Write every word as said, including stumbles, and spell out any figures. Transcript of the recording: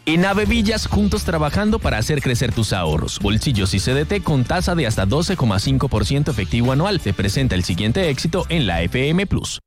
En Avevillas, juntos trabajando para hacer crecer tus ahorros. Bolsillos y C D T con tasa de hasta doce coma cinco por ciento efectivo anual. Se presenta el siguiente éxito en la F M Plus.